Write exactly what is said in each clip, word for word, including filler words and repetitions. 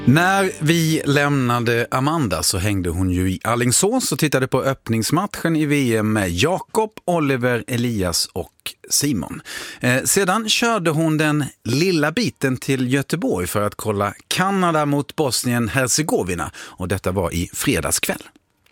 När vi lämnade Amanda så hängde hon ju i Alingsås och tittade på öppningsmatchen i V M med Jakob, Oliver, Elias och Simon. Eh, sedan körde hon den lilla biten till Göteborg för att kolla Kanada mot Bosnien-Herzegovina, och detta var i fredagskväll.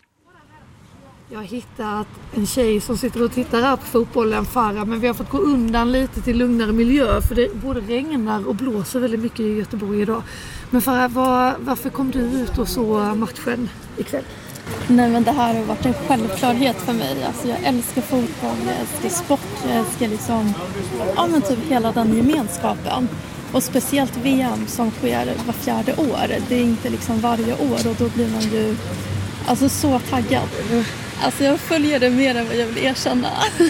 Jag har hittat en tjej som sitter och tittar här på fotbollen, Farah, men vi har fått gå undan lite till lugnare miljö för det både regnar och blåser väldigt mycket i Göteborg idag. Men Farah, var, varför kom du ut och så matchen ikväll? Nej, men det här har varit en självklarhet för mig. Alltså, jag älskar fotboll, jag älskar sport, jag älskar liksom, ja, men typ hela den gemenskapen. Och speciellt V M som sker var fjärde år. Det är inte liksom varje år och då blir man ju alltså så taggad. Alltså jag följer det mer än vad jag vill erkänna.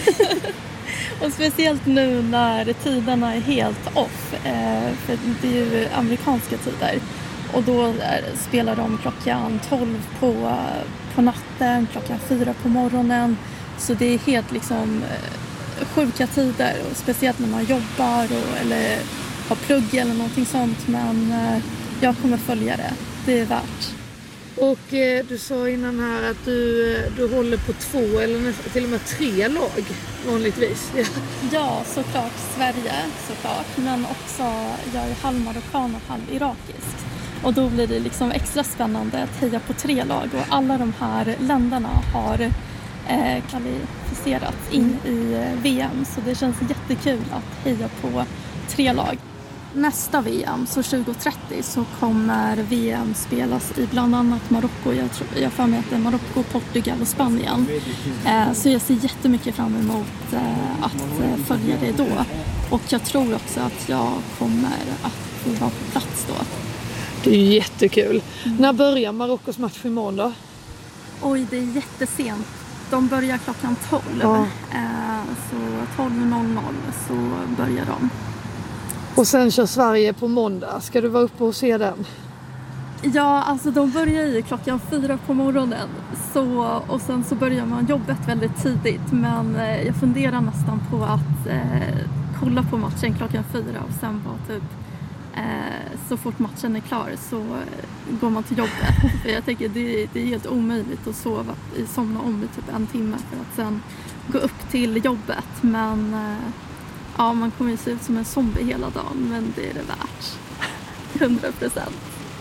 Och speciellt nu när tiderna är helt off. Eh, för det är ju amerikanska tider. Och då är, spelar de klockan tolv på, på natten, klockan fyra på morgonen. Så det är helt liksom eh, sjuka tider. Och speciellt när man jobbar och, eller har plugg eller någonting sånt. Men eh, jag kommer följa det. Det är värt. Och eh, du sa innan här att du, du håller på två eller nästan, till och med tre lag vanligtvis. Ja, ja, såklart Sverige såklart. Men också jag är halvmarockan och halv-irakisk. Och då blir det liksom extra spännande att heja på tre lag. Och alla de här länderna har eh, kvalificerats in i eh, V M. Så det känns jättekul att heja på tre lag. Nästa V M, så tjugo trettio, så kommer V M spelas i bland annat Marocko. Jag tror jag får med att det är Marocko, Portugal och Spanien. Eh, så jag ser jättemycket fram emot eh, att eh, följa det då. Och jag tror också att jag kommer att få vara på plats då. Det är jättekul. Mm. När börjar Marockos match imorgon då? Oj, det är jättesent. De börjar klockan tolv. Ja. Eh, så tolv noll noll så börjar de. Och sen kör Sverige på måndag. Ska du vara uppe och se den? Ja, alltså de börjar ju klockan fyra på morgonen. Så, och sen så börjar man jobbet väldigt tidigt. Men eh, jag funderar nästan på att eh, kolla på matchen klockan fyra. Och sen bara typ eh, så fort matchen är klar så eh, går man till jobbet. För jag tänker det, det är helt omöjligt att sova, somna om i typ en timme. För att sen gå upp till jobbet. Men... Eh, Ja, man kommer ju se ut som en zombie hela dagen, men det är det värt. hundra procent.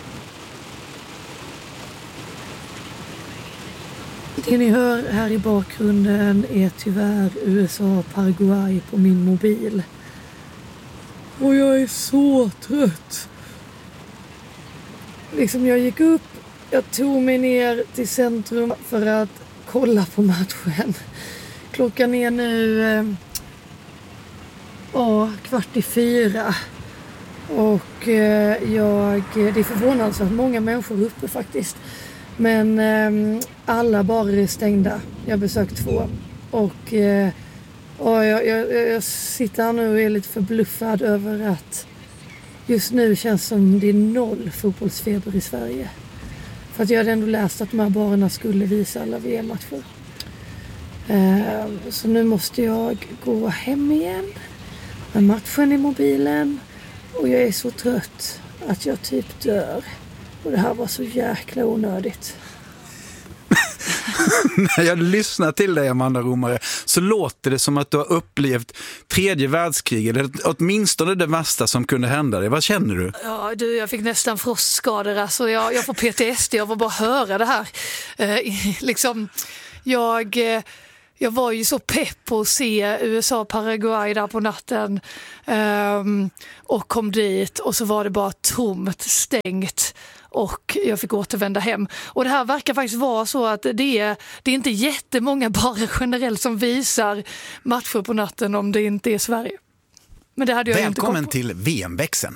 Det ni hör här i bakgrunden är tyvärr U S A-Paraguay på min mobil. Och jag är så trött. Liksom jag gick upp, jag tog mig ner till centrum för att kolla på matchen. Klockan är nu... Eh, Ja, kvart i fyra. Och eh, jag, det är förvånansvärt många människor uppe faktiskt. Men eh, alla barer är stängda. Jag har besökt två. Och, eh, och jag, jag, jag sitter här nu och är lite förbluffad över att just nu känns som det är noll fotbollsfeber i Sverige. För att jag hade ändå läst att de här barerna skulle visa alla V M-matcher. Eh, så nu måste jag gå hem igen. Med matchen i mobilen. Och jag är så trött att jag typ dör. Och det här var så jäkla onödigt. När jag lyssnar till dig, Amanda Romare, så låter det som att du har upplevt tredje världskriget, eller åtminstone det värsta som kunde hända dig. Vad känner du? Ja, du, jag fick nästan frostskador. Alltså jag, jag får P T S D av att bara höra det här. Eh, liksom, jag... Eh, Jag var ju så pepp på att se U S A-Paraguay där på natten um, och kom dit och så var det bara tomt, stängt och jag fick återvända hem. Och det här verkar faktiskt vara så att det är, det är inte jättemånga bara generellt som visar matcher på natten om det inte är Sverige. Men det hade jag Välkommen inte till V M-växeln.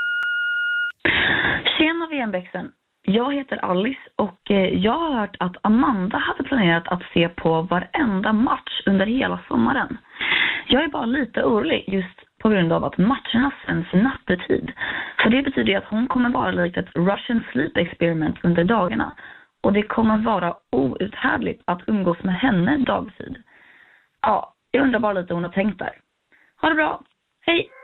Tjena V M-växeln. Jag heter Alice och jag har hört att Amanda hade planerat att se på varenda match under hela sommaren. Jag är bara lite orolig just på grund av att matcherna sänds nattetid. Så det betyder att hon kommer vara likt ett Russian sleep experiment under dagarna. Och det kommer vara outhärdligt att umgås med henne dagtid. Ja, jag undrar bara lite hur hon har tänkt där. Ha det bra. Hej!